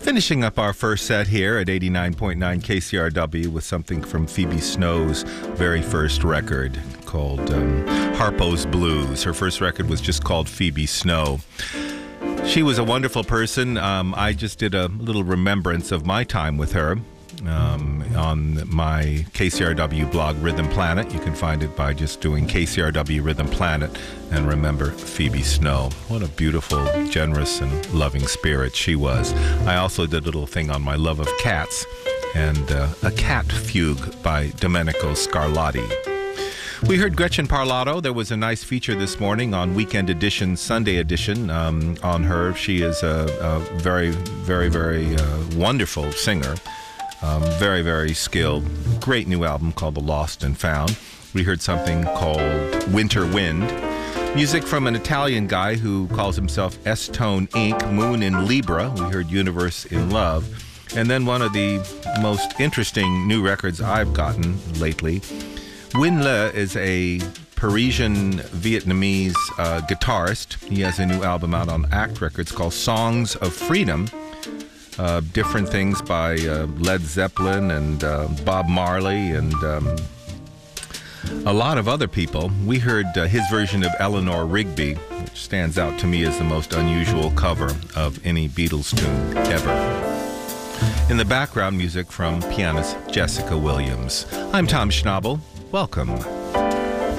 Finishing up our first set here at 89.9 KCRW with something from Phoebe Snow's very first record called Harpo's Blues. Her first record was just called Phoebe Snow. She was a wonderful person. I just did a little remembrance of my time with her on my KCRW blog, Rhythm Planet. You can find it by just doing KCRW Rhythm Planet and remember Phoebe Snow. What a beautiful, generous, and loving spirit she was. I also did a little thing on my love of cats and a cat fugue by Domenico Scarlatti. We heard Gretchen Parlato. There was a nice feature this morning on Weekend Edition, Sunday Edition on her. She is a very, very, very wonderful singer. Very, very skilled. Great new album called The Lost and Found. We heard something called Winter Wind. Music from an Italian guy who calls himself S-Tone Inc., Moon in Libra. We heard Universe in Love. And then one of the most interesting new records I've gotten lately. Win Le is a Parisian Vietnamese guitarist. He has a new album out on Act Records called Songs of Freedom. Different things by Led Zeppelin and Bob Marley and a lot of other people. We heard his version of Eleanor Rigby, which stands out to me as the most unusual cover of any Beatles tune ever. In the background, music from pianist Jessica Williams. I'm Tom Schnabel. Welcome.